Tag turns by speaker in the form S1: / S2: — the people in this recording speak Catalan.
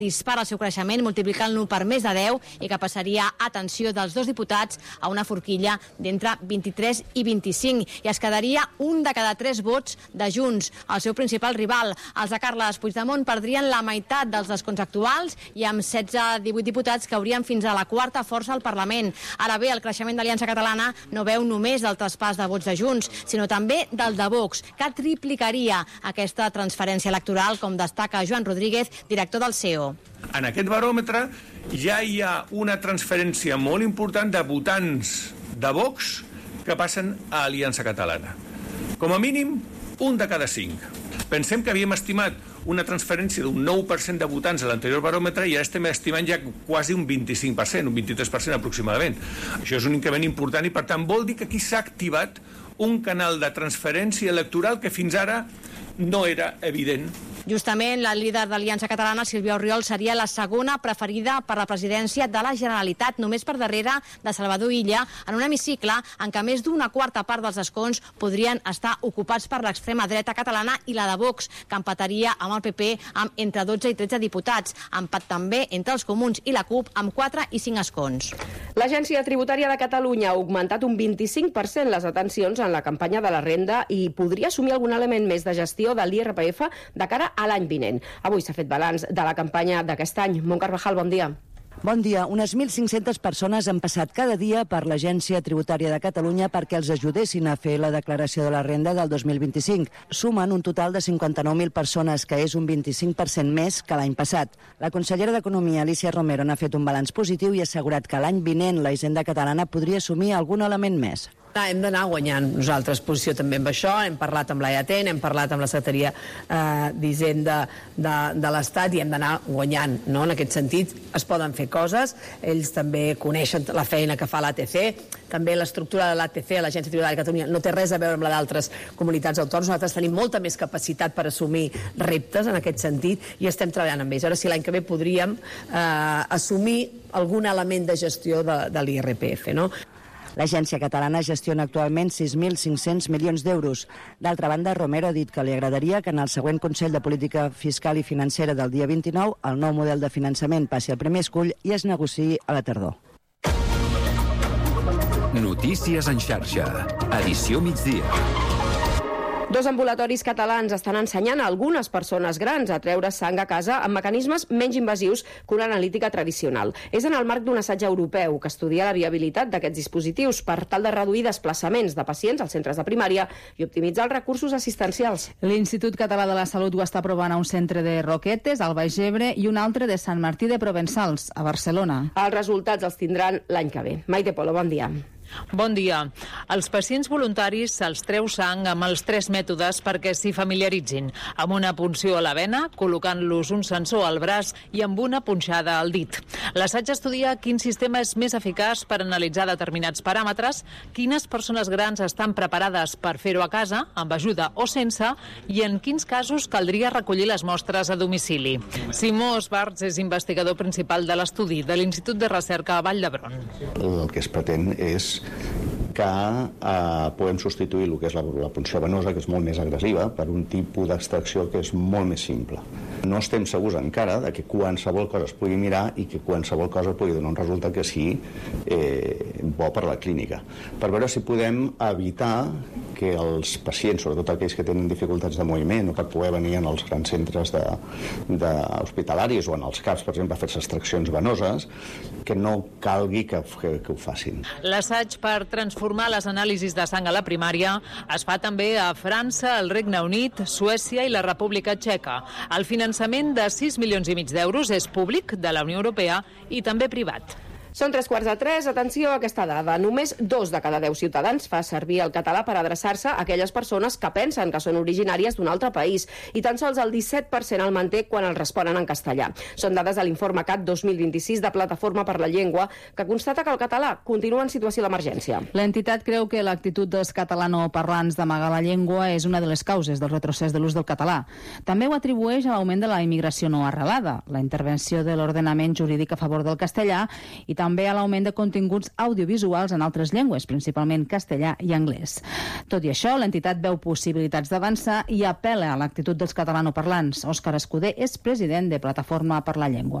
S1: dispara el seu creixement multiplicant-lo per més de 10 i que passaria, atenció, dels 2 diputats a una forquilla d'entre 23 i 25 i es quedaria un de cada 3 vots de Junts, el seu principal rival. Els de Carles Puigdemont perdrien la meitat dels escons actuals i amb 16-18 diputats caurien fins a la 4ª força al Parlament. Ara bé, el creixement d'Aliança Catalana no veu només el traspàs de vots de Junts, sinó també del de Vox, que triplicaria aquesta transferència electoral, com destaca Joan Rodríguez, director del CEO.
S2: En aquest baròmetre ja hi ha una transferència molt important de votants de Vox que passen a Aliança Catalana. Com a mínim, un de cada 5. Pensem que havíem estimat una transferència d'un 9% de votants a l'anterior baròmetre i ara estem estimant ja quasi un 25%, un 23% aproximadament. Això és un increment important i, per tant, vol dir que aquí s'ha activat un canal de transferència electoral que fins ara no era evident.
S1: Justament, la líder d'Aliança Catalana, Sílvia Orriol, seria la segona preferida per la presidència de la Generalitat, només per darrere de Salvador Illa, en un hemicicle en què més d'una quarta part dels escons podrien estar ocupats per l'extrema dreta catalana i la de Vox, que empataria amb el PP amb entre 12 i 13 diputats. Empat també entre els Comuns i la CUP amb 4 i 5 escons.
S3: L'Agència Tributària de Catalunya ha augmentat un 25% les atencions en la campanya de la renda i podria assumir algun element més de gestió de l'IRPF de cara a l'any vinent. Avui s'ha fet balanç de la campanya d'aquest any. Mont Carvajal, bon dia.
S4: Bon dia. Unes 1.500 persones han passat cada dia per l'Agència Tributària de Catalunya perquè els ajudessin a fer la declaració de la renda del 2025. Sumen un total de 59.000 persones, que és un 25% més que l'any passat. La consellera d'Economia, Alícia Romero, n'ha fet un balanç positiu i ha assegurat que l'any vinent la Hisenda catalana podria assumir algun element més.
S5: Hem d'anar guanyant nosaltres posició també amb això, hem parlat amb l'EAT, hem parlat amb la Secretaria d'Hisenda de l'Estat i hem d'anar guanyant, no? En aquest sentit es poden fer coses, ells també coneixen la feina que fa l'ATC, també l'estructura de l'ATC, l'Agència Tributària de Catalunya, no té res a veure amb la d'altres comunitats autònomes, nosaltres tenim molta més capacitat per assumir reptes en aquest sentit i estem treballant amb ells. Ara sí, l'any que ve podríem assumir algun element de gestió de l'IRPF, no?
S4: L'agència catalana gestiona actualment 6.500 milions d'euros. D'altra banda, Romero ha dit que li agradaria que en el següent Consell de Política Fiscal i Financera del dia 29 el nou model de finançament passi al primer escull i es negociï a la tardor.
S6: Notícies en xarxa. Edició migdia.
S3: 2 ambulatoris catalans estan ensenyant a algunes persones grans a treure sang a casa amb mecanismes menys invasius que una analítica tradicional. És en el marc d'un assaig europeu que estudia la viabilitat d'aquests dispositius per tal de reduir desplaçaments de pacients als centres de primària i optimitzar els recursos assistencials.
S7: L'Institut Català de la Salut ho està provant a un centre de Roquetes, al Baix Ebre, i un altre de Sant Martí de Provençals, a Barcelona.
S3: Els resultats els tindran l'any que ve. Maite Polo, bon dia.
S8: Bon dia. Als pacients voluntaris se'ls treu sang amb els 3 mètodes perquè s'hi familiaritzin. Amb una punció a la vena, col·locant-los un sensor al braç i amb una punxada al dit. L'assaig estudia quin sistema és més eficaç per analitzar determinats paràmetres, quines persones grans estan preparades per fer-ho a casa, amb ajuda o sense, i en quins casos caldria recollir les mostres a domicili. Simó Esbarts és investigador principal de l'estudi de l'Institut de Recerca a Vall d'Hebron.
S9: El que es pretén és que podem substituir el que és la punció venosa, que és molt més agressiva, per un tipus d'extracció que és molt més simple. No estem segurs encara de que qualsevol cosa es pugui mirar i que qualsevol cosa pugui donar un resultat que sigui bo per a la clínica. Per veure si podem evitar que els pacients, sobretot aquells que tenen dificultats de moviment o per poder venir en els grans centres hospitalaris o en els CAPs, per exemple, a fer-se extraccions venoses, que no calgui que ho facin.
S8: L'assaig per transformar les anàlisis de sang a la primària es fa també a França, el Regne Unit, Suècia i la República Txeca. El finançament de 6,5 milions d'euros és públic, de la Unió Europea i també privat.
S3: Són 3:15. Atenció a aquesta dada. Només 2 de cada 10 ciutadans fa servir el català per adreçar-se a aquelles persones que pensen que són originàries d'un altre país i tan sols el 17% el manté quan el responen en castellà. Són dades de l'informe CAT 2026 de Plataforma per la Llengua, que constata que el català continua en situació d'emergència.
S7: L'entitat creu que l'actitud dels catalanoparlants d'amagar la llengua és una de les causes del retrocés de l'ús del català. També ho atribueix a l'augment de la immigració no arrelada, la intervenció de l'ordenament jurídic a favor del castellà i també a l'augment de continguts audiovisuals en altres llengües, principalment castellà i anglès. Tot i això, l'entitat veu possibilitats d'avançar i apel·la a l'actitud dels catalanoparlants. Òscar Escudé és president de Plataforma per la Llengua.